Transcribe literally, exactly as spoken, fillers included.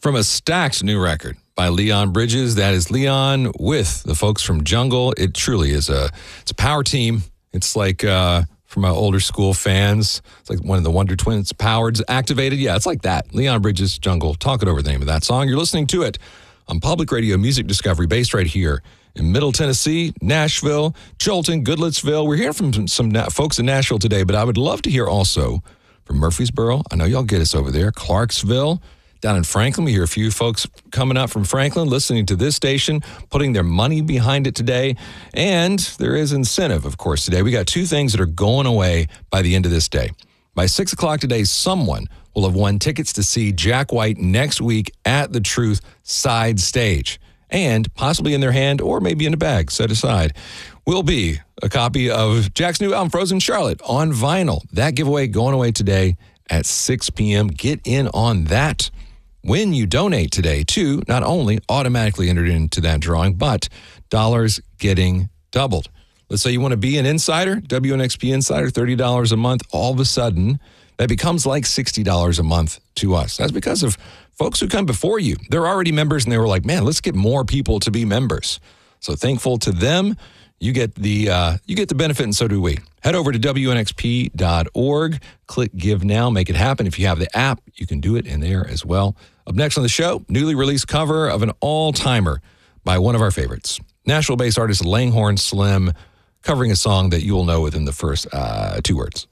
From a stacked new record by Leon Bridges. That is Leon with the folks from Jungle. It truly is a it's a power team. It's like uh, for my older school fans, it's like one of the Wonder Twins, Powers activated. Yeah, it's like that. Leon Bridges, Jungle. Talk it over the name of that song. You're listening to it on Public Radio Music Discovery, based right here in Middle Tennessee, Nashville, Jolton, Goodlettsville. We're hearing from some, some na- folks in Nashville today, but I would love to hear also from Murfreesboro. I know y'all get us over there. Clarksville. Down in Franklin, we hear a few folks coming up from Franklin, listening to this station, putting their money behind it today. And there is incentive, of course, today. We got two things that are going away by the end of this day. By six o'clock today, someone will have won tickets to see Jack White next week at the Truth Side Stage. And possibly in their hand, or maybe in a bag set aside, will be a copy of Jack's new album, Frozen Charlotte, on vinyl. That giveaway going away today at six p.m. Get in on that. When you donate today, too, not only automatically entered into that drawing, but dollars getting doubled. Let's say you want to be an insider, W N X P Insider, thirty dollars a month. All of a sudden, that becomes like sixty dollars a month to us. That's because of folks who come before you. They're already members, and they were like, man, let's get more people to be members. So thankful to them. You get the uh, you get the benefit, and so do we. Head over to W N X P dot org. Click Give Now. Make it happen. If you have the app, you can do it in there as well. Up next on the show, newly released cover of an all-timer by one of our favorites. Nashville-based artist Langhorne Slim, covering a song that you will know within the first uh, two words.